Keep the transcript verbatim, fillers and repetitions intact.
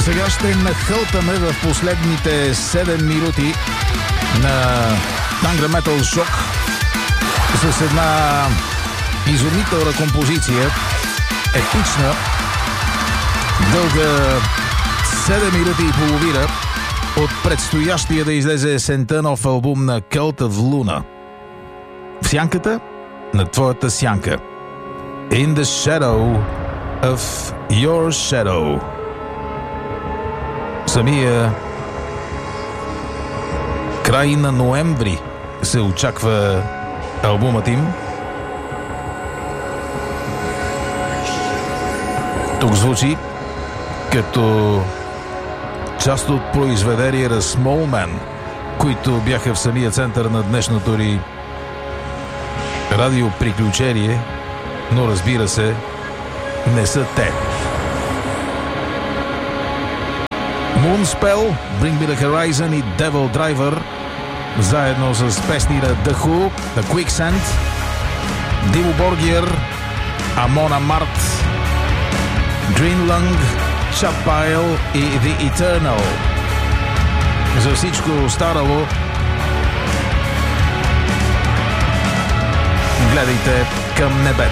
Сега ще нахълтаме в последните седем минути на Tangra Metal Shock с една изумителна композиция, епична, дълга седем минути и половина от предстоящия да излезе есента нов албум на Cult of Luna. В сянката на твоята сянка. In the shadow of your shadow. Самия край на ноември се очаква албумът им. Тук звучи като част от произведенията Small Man, които бяха в самия център на днешното ни радиоприключение, но разбира се, не са те. Moonspell, Bring Me The Horizon и Devil Driver, заедно с песни на The Who, The Quicksand, Dimmu Borgir, Amon Amarth, Green Lung, Chapile и The Eternal. За всичко останало гледайте към небето.